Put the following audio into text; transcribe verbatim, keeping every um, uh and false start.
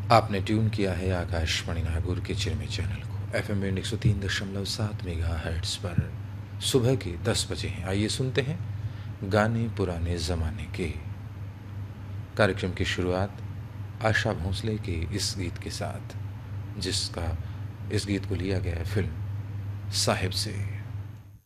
आपने ट्यून किया है आकाशवाणी नागौर के चिरमे चैनल को। एफ एम बैंड एक सौ तीन दशमलव सात मेगा हर्ट्ज पर सुबह के दस बजे हैं। आइए सुनते हैं गाने पुराने ज़माने के। कार्यक्रम की शुरुआत आशा भोंसले के इस गीत के साथ, जिसका इस गीत को लिया गया है फिल्म साहिब से।